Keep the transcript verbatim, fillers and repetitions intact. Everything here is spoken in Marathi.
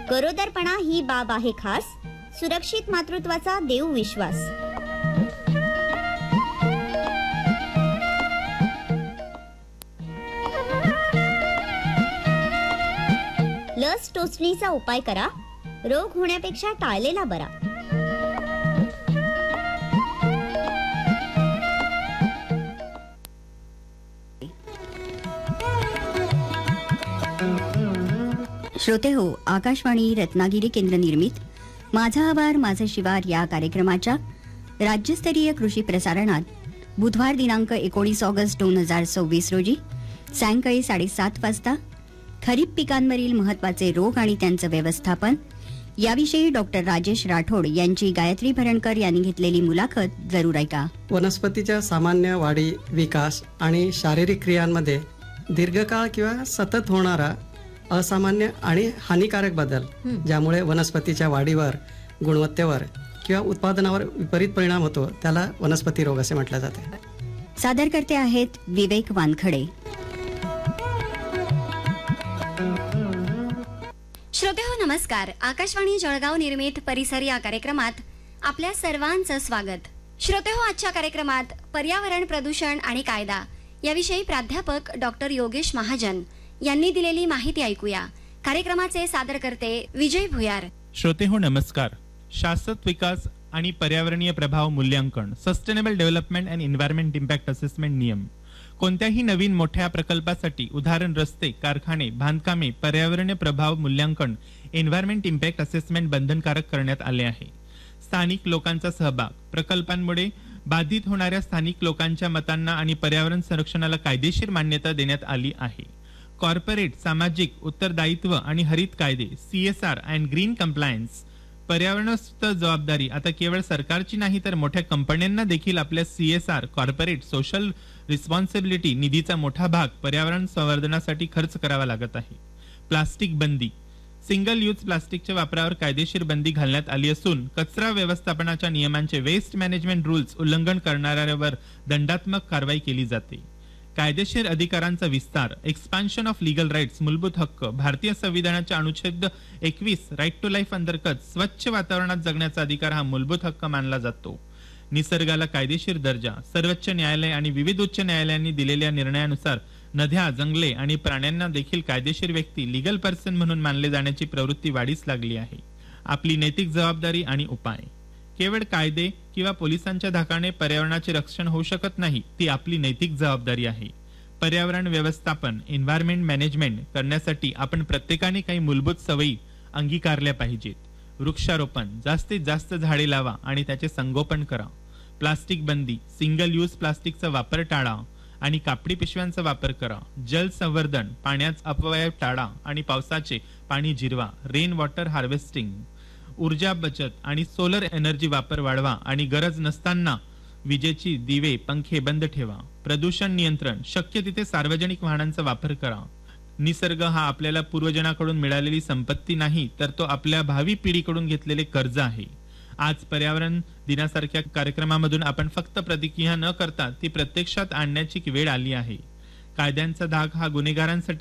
गरोदरपणा ही बाब आहे खास, सुरक्षित मातृत्वाचा देव विश्वास. लस टोचणीचा उपाय करा, रोग होण्यापेक्षा टाळलेला बरा. श्रोते हो, आकाशवाणी रत्नागिरी केंद्र निर्मित माझा आवार माझे शिवार या कार्यक्रमाच्या राज्यस्तरीय कृषी प्रसारणात बुधवार दिनांक एकोणीस ऑगस्ट दोन हजार सव्वीस रोजी सायंकाळी साडेसात वाजता खरीप पिकांवरील महत्वाचे रोग आणि त्यांचं व्यवस्थापन याविषयी डॉक्टर राजेश राठोड यांची गायत्री भरणकर यांनी घेतलेली मुलाखत जरूर ऐका. वनस्पतीच्या सामान्य वाढी, विकास आणि शारीरिक क्रियांमध्ये दीर्घकाळ किंवा सतत होणारा असामान्य आणि हानिकारक बदल ज्यामुळे वनस्पतीच्या वाढीवर, गुणवत्तेवर किंवा उत्पादनावर विपरीत परिणाम होतो त्याला वनस्पती रोग असे म्हटले जाते. सादर करते आहेत विवेक वानखडे. श्रोते हो, नमस्कार. आकाशवाणी जळगाव निर्मित परिसर या कार्यक्रमात आपल्या सर्वांचं स्वागत. श्रोते हो, आजच्या कार्यक्रमात पर्यावरण प्रदूषण आणि कायदा याविषयी प्राध्यापक डॉक्टर योगेश महाजन यांनी दिलेली माहिती ऐकूया. कार्यक्रमाचे सादर करते विजय भुयार. श्रोते हो, नमस्कार. शाश्वत विकास आणि पर्यावरणीय प्रभाव मूल्यांकन, sustainable development and environment impact assessment नियम. कोणत्याही नवीन मोठ्या प्रकल्पासाठी उदाहरण रस्ते, कारखाने, बांधकामे, पर्यावरणीय प्रभाव मूल्यांकन, एन्व्हायरमेंट इम्पॅक्ट असेसमेंट बंधनकारक करण्यात आले आहे. स्थानिक लोकांचा सहभाग, प्रकल्पांमुळे बाधित होणाऱ्या स्थानिक लोकांच्या मतांना आणि पर्यावरण संरक्षणाला कायदेशीर मान्यता देण्यात आली आहे. कॉर्पोरेट, सामाजिक उत्तरदायित्व आणि हरित कायदे, सीएसआर अँड ग्रीन कंप्लायन्स. पर्यावरणस्थ जबाबदारी आता केवळ सरकारची नाही तर मोठ्या कंपन्यांना देखील आपल्या सीएसआर, कॉर्पोरेट सोशल रिस्पॉन्सिबिलिटी निधीचा मोठा भाग पर्यावरण संवर्धनासाठी खर्च करावा लागत आहे. प्लास्टिक बंदी. सिंगल यूज प्लास्टिकच्या वापरावर कायदेशीर बंदी घालण्यात आली असून कचरा व्यवस्थापनाच्या नियमांचे वेस्ट मॅनेजमेंट रूल्स उल्लंघन करणाऱ्यांवर दंडात्मक कारवाई केली जाते. कायदेशीर अधिकारांचा विस्तार. Expansion of legal rights. मूलभूत हक्क. भारतीय संविधानाच्या अनुच्छेद एकवीस राईट टू लाईफ अंतर्गत स्वच्छ वातावरणात जगण्याचा अधिकार हा मूलभूत हक्क मानला जातो. निसर्गाला कायदेशीर दर्जा. सर्वोच्च न्यायालय आणि विविध उच्च न्यायालयांनी दिलेल्या निर्णयानुसार नद्या, जंगले आणि प्राण्यांना देखील कायदेशीर व्यक्ती, लीगल पर्सन म्हणून मानले जाण्याची प्रवृत्ती वाढीस लागली आहे. आपली नैतिक जबाबदारी आणि उपाय. केवळ कायदे किंवा पोलिसांच्या धाकाने पर्यावरणाचे रक्षण होऊ शकत नाही, ती आपली नैतिक जबाबदारी आहे. पर्यावरण व्यवस्थापन, एन्व्हायरमेंट मॅनेजमेंट करण्यासाठी आपण प्रत्येकाने काही मूलभूत सवयी अंगीकारल्या पाहिजेत. वृक्षारोपण. जास्तीत जास्त झाडे लावा आणि त्याचे संगोपन करा. प्लास्टिक बंदी. सिंगल यूज प्लास्टिकचा वापर टाळा आणि कापडी पिशव्यांचा वापर करा. जल संवर्धन. पाण्याचा अपव्यय टाळा आणि पावसाचे पाणी जिरवा. Rain water harvesting. ऊर्जा बचत आणि सोलर एनर्जी वापर वाढवा आणि गरज नसताना विजेची दिवे, पंखे बंद ठेवा. प्रदूषण नियंत्रण. शक्य तिथे सार्वजनिक वाहनांचा वापर करा. निसर्ग हा आपल्याला पूर्वजनाकडून मिळालेली संपत्ती नाही, तर तो आपल्या भावी पिढीकडून घेतलेले कर्ज आहे. आज पर्यावरण दिनासारख्या कार्यक्रमामधून आपण फक्त प्रतिक्रिया न करता ती प्रत्यक्षात आणण्याची वेळ आली आहे. कायद्यांचा धाक हा गुन्हेगारांसाठी